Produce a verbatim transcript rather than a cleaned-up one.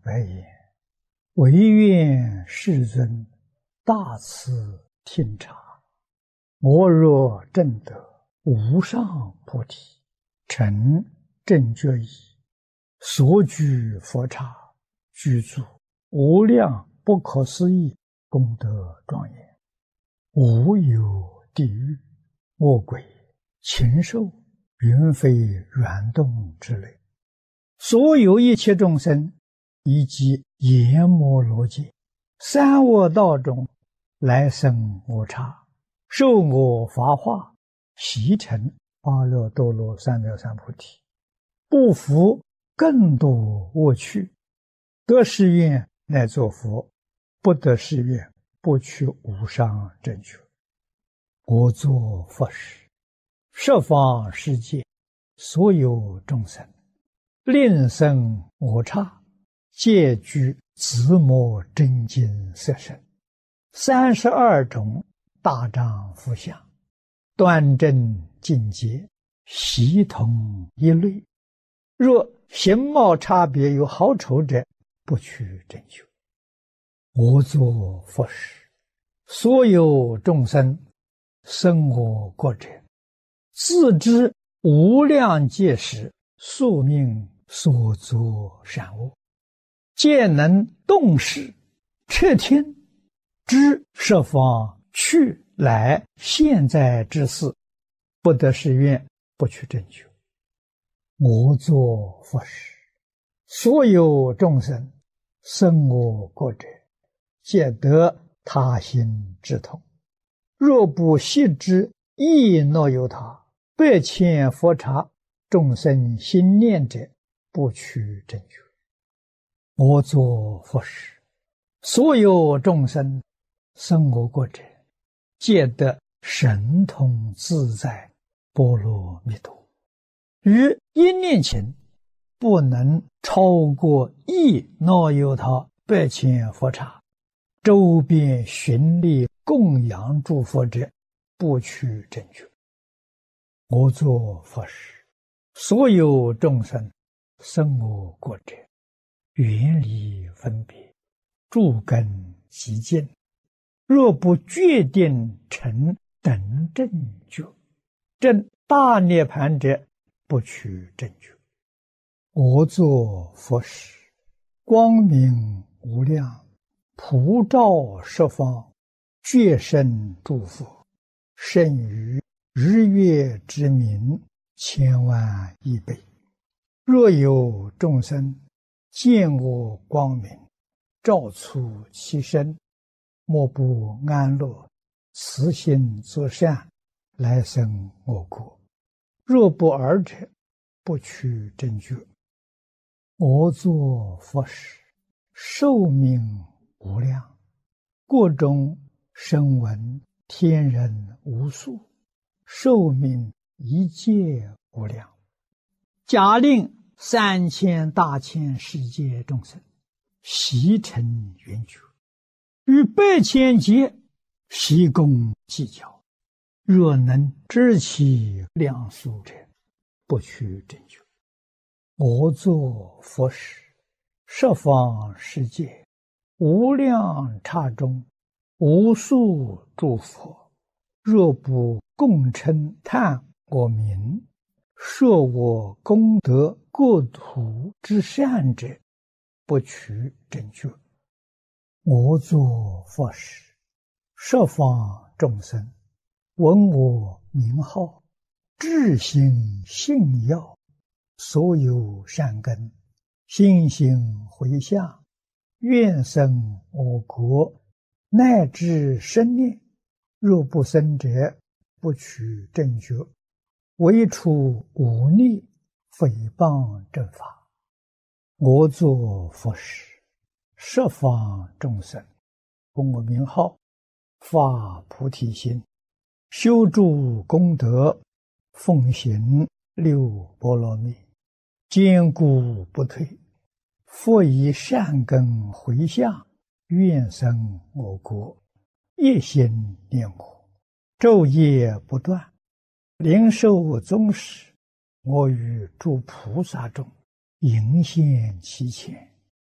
白言：唯愿世尊大慈听察，我若证得无上菩提，成正觉意，所居佛刹，具足无量不可思议功德庄严，无有地狱、恶鬼、禽兽、云飞软动之类，所有一切众生，以及阎摩罗界、三恶道中来生无差，受我法化，习成阿耨多罗三藐三菩提，不服更多恶趣，得誓愿乃作佛，不得誓愿不取无上正觉。我作佛时，十方世界所有众生，令生我刹，皆具自摩真经色身，三十二种大丈夫相，端正境界，悉同一类。若形貌差别有好丑者，不取正觉。我作佛时，所有众生生我国者，自知无量劫时宿命所作善恶，皆能动识彻听，知十方去来现在之事，不得誓愿不取正觉。我作佛时，所有众生生我国者，皆得他心之痛。若不悉知亦若有他，百千佛刹众生心念者，不取正觉。我作佛时，所有众生生我国者，皆得神通自在波罗蜜多。于一念前，不能超过一若有他百千佛刹，周边寻力供养诸佛者，不取正觉。我作佛时，所有众生生我国者，远离分别，诸根极净，若不决定成等正觉，证大涅盘者，不取正觉。我作佛时，光明无量，普照十方，觉生诸佛，胜于日月之明千万亿倍。若有众生见我光明，照出其身，莫不安乐，慈心作善，来生我国。若不尔者，不取正觉。我作佛时，寿命无量，国中声闻天人无数，寿命一界无量。假令三千大千世界众生悉成圆觉，于百千劫悉共计较，若能知其量数者，不取正觉。我作佛时，十方世界无量刹中，无数诸佛，若不共称叹我名，说我功德国土之善者，不取正觉。我作佛时，十方众生闻我名号，至心信要，所有善根心行回向，愿生我国，乃至生念。若不生者，不取正觉。唯除忤逆诽谤正法。我作佛时，十方众生闻我名号，发菩提心，修诸功德，奉行六波罗蜜，坚固不退，复以善根回向，愿生我国，一心念我，昼夜不断，灵寿宗时，我与诸菩萨中迎现其前，